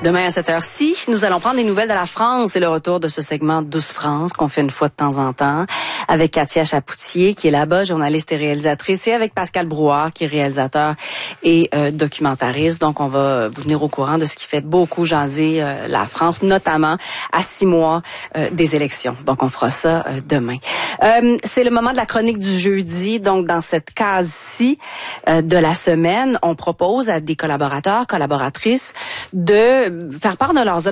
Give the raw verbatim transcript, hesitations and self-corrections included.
Demain à cette heure-ci, nous allons prendre des nouvelles de la France et le retour de ce segment Douce France qu'on fait une fois de temps en temps avec Katia Chapoutier qui est là-bas, journaliste et réalisatrice, et avec Pascal Brouard qui est réalisateur et euh, documentariste. Donc on va vous tenir au courant de ce qui fait beaucoup jaser euh, la France, notamment à six mois euh, des élections. Donc on fera ça euh, demain. Euh, c'est le moment de la chronique du jeudi. Donc dans cette case-ci euh, de la semaine, on propose à des collaborateurs, collaboratrices de faire part de leurs